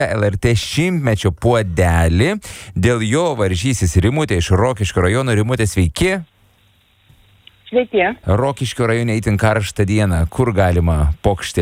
LRT šimtmečio puodelį. Dėl jo varžysis Rimutė iš Rokiškio rajono. Rimutė, sveiki. Sveiki. Rokiškio rajone itin karštą dieną. Kur galima pokštelėti?